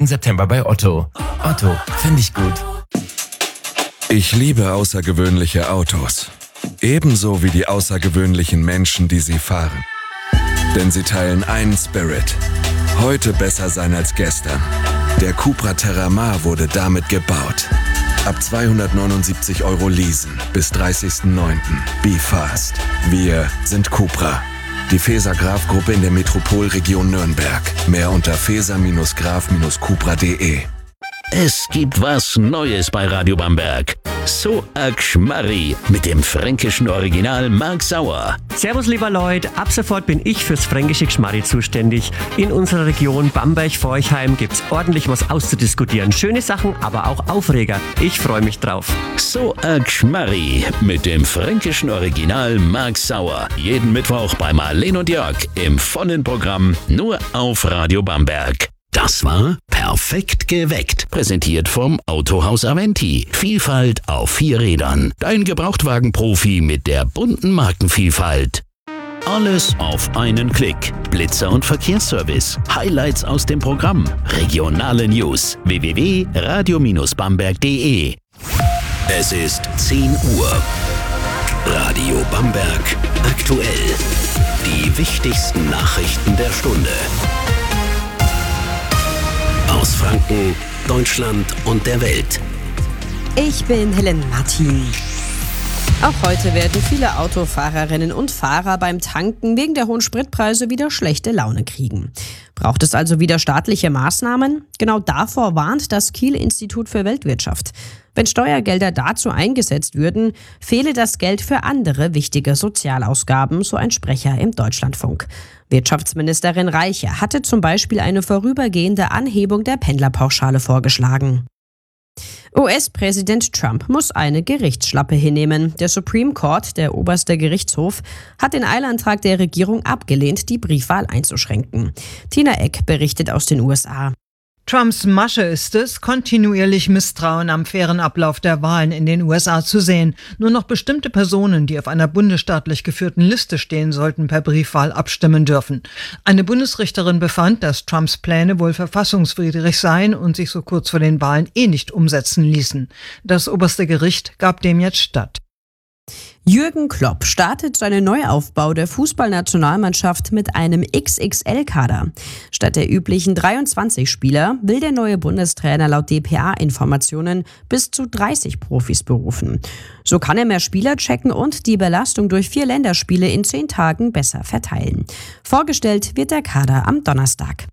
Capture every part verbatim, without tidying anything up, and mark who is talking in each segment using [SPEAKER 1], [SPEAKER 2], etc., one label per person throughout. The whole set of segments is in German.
[SPEAKER 1] fünften September bei Otto. Otto, finde ich gut.
[SPEAKER 2] Ich liebe außergewöhnliche Autos. Ebenso wie die außergewöhnlichen Menschen, die sie fahren. Denn sie teilen einen Spirit. Heute besser sein als gestern. Der Cupra Terramar wurde damit gebaut. Ab zweihundertneunundsiebzig Euro leasen bis dreißigsten neunten Be fast. Wir sind Cupra. Die Feser-Graf-Gruppe in der Metropolregion Nürnberg. Mehr unter feser graf cupra punkt de.
[SPEAKER 3] Es gibt was Neues bei Radio Bamberg. So a Gschmarri mit dem fränkischen Original Marc Sauer.
[SPEAKER 4] Servus lieber Leute, ab sofort bin ich fürs fränkische Gschmarri zuständig. In unserer Region Bamberg-Forchheim gibt's ordentlich was auszudiskutieren. Schöne Sachen, aber auch Aufreger. Ich freue mich drauf.
[SPEAKER 3] So a Gschmarri mit dem fränkischen Original Marc Sauer. Jeden Mittwoch bei Marlene und Jörg im vollen Programm nur auf Radio Bamberg. Das war Perfekt geweckt. Präsentiert vom Autohaus Aventi. Vielfalt auf vier Rädern. Dein Gebrauchtwagenprofi mit der bunten Markenvielfalt. Alles auf einen Klick. Blitzer und Verkehrsservice. Highlights aus dem Programm. Regionale News. w w w punkt radio bamberg punkt de. Es ist zehn Uhr. Radio Bamberg aktuell. Die wichtigsten Nachrichten der Stunde. Aus Franken, Deutschland und der Welt.
[SPEAKER 5] Ich bin Helen Martin. Auch heute werden viele Autofahrerinnen und Fahrer beim Tanken wegen der hohen Spritpreise wieder schlechte Laune kriegen. Braucht es also wieder staatliche Maßnahmen? Genau davor warnt das Kiel-Institut für Weltwirtschaft. Wenn Steuergelder dazu eingesetzt würden, fehle das Geld für andere wichtige Sozialausgaben, so ein Sprecher im Deutschlandfunk. Wirtschaftsministerin Reiche hatte zum Beispiel eine vorübergehende Anhebung der Pendlerpauschale vorgeschlagen. U S-Präsident Trump muss eine Gerichtsschlappe hinnehmen. Der Supreme Court, der oberste Gerichtshof, hat den Eilantrag der Regierung abgelehnt, die Briefwahl einzuschränken. Tina Eck berichtet aus den U S A.
[SPEAKER 6] Trumps Masche ist es, kontinuierlich Misstrauen am fairen Ablauf der Wahlen in den U S A zu sehen. Nur noch bestimmte Personen, die auf einer bundesstaatlich geführten Liste stehen, sollten per Briefwahl abstimmen dürfen. Eine Bundesrichterin befand, dass Trumps Pläne wohl verfassungswidrig seien und sich so kurz vor den Wahlen eh nicht umsetzen ließen. Das oberste Gericht gab dem jetzt statt.
[SPEAKER 5] Jürgen Klopp startet seinen Neuaufbau der Fußballnationalmannschaft mit einem X X L-Kader. Statt der üblichen dreiundzwanzig Spieler will der neue Bundestrainer laut D P A-Informationen bis zu dreißig Profis berufen. So kann er mehr Spieler checken und die Belastung durch vier Länderspiele in zehn Tagen besser verteilen. Vorgestellt wird der Kader am Donnerstag.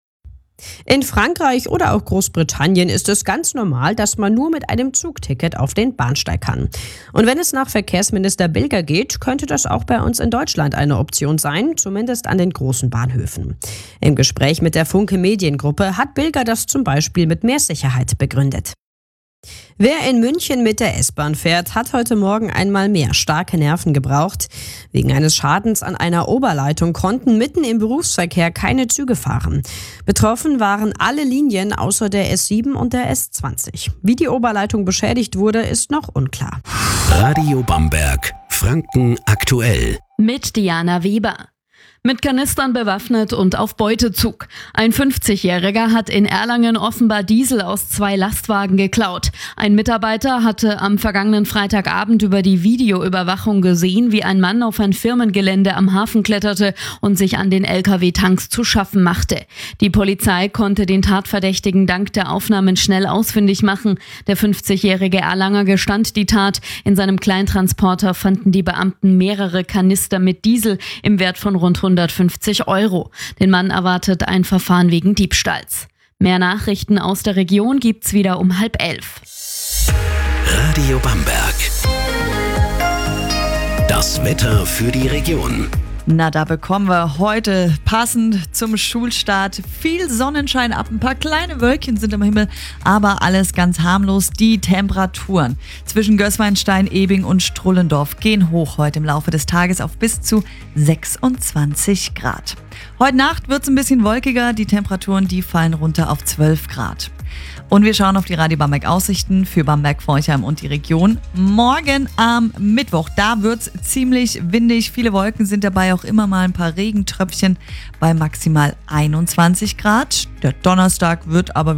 [SPEAKER 5] In Frankreich oder auch Großbritannien ist es ganz normal, dass man nur mit einem Zugticket auf den Bahnsteig kann. Und wenn es nach Verkehrsminister Bilger geht, könnte das auch bei uns in Deutschland eine Option sein, zumindest an den großen Bahnhöfen. Im Gespräch mit der Funke Mediengruppe hat Bilger das zum Beispiel mit mehr Sicherheit begründet. Wer in München mit der S-Bahn fährt, hat heute Morgen einmal mehr starke Nerven gebraucht. Wegen eines Schadens an einer Oberleitung konnten mitten im Berufsverkehr keine Züge fahren. Betroffen waren alle Linien außer der S sieben und der S zwanzig. Wie die Oberleitung beschädigt wurde, ist noch unklar.
[SPEAKER 3] Radio Bamberg, Franken aktuell.
[SPEAKER 7] Mit Diana Weber. Mit Kanistern bewaffnet und auf Beutezug. Ein fünfzigjähriger hat in Erlangen offenbar Diesel aus zwei Lastwagen geklaut. Ein Mitarbeiter hatte am vergangenen Freitagabend über die Videoüberwachung gesehen, wie ein Mann auf ein Firmengelände am Hafen kletterte und sich an den L K W-Tanks zu schaffen machte. Die Polizei konnte den Tatverdächtigen dank der Aufnahmen schnell ausfindig machen. Der fünfzigjährige Erlanger gestand die Tat. In seinem Kleintransporter fanden die Beamten mehrere Kanister mit Diesel im Wert von rund hundertfünfzig Euro. Den Mann erwartet ein Verfahren wegen Diebstahls. Mehr Nachrichten aus der Region gibt's wieder um halb elf.
[SPEAKER 3] Radio Bamberg. Das Wetter für die Region.
[SPEAKER 8] Na, da bekommen wir heute passend zum Schulstart viel Sonnenschein ab. Ein paar kleine Wölkchen sind im Himmel, aber alles ganz harmlos. Die Temperaturen zwischen Gößweinstein, Ebing und Strullendorf gehen hoch heute im Laufe des Tages auf bis zu sechsundzwanzig Grad. Heute Nacht wird es ein bisschen wolkiger. Die Temperaturen, die fallen runter auf zwölf Grad. Und wir schauen auf die Radio Bamberg Aussichten für Bamberg, Forchheim und die Region. Morgen am Mittwoch, da wird's ziemlich windig. Viele Wolken sind dabei, auch immer mal ein paar Regentröpfchen bei maximal einundzwanzig Grad. Der Donnerstag wird aber